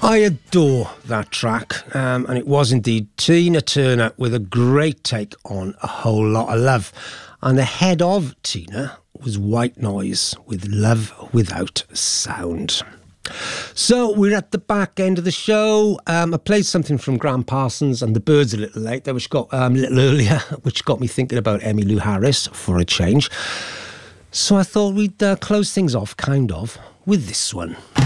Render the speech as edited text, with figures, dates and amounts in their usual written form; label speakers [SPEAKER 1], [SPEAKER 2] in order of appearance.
[SPEAKER 1] I adore that track, and it was indeed Tina Turner with a great take on A Whole Lot of Love. And ahead of Tina was White Noise with Love Without Sound. So we're at the back end of the show. I played something from Graham Parsons and the Byrds a little later, which got a little earlier, which got me thinking about Emmylou Harris for a change. So I thought we'd close things off, kind of, with this one.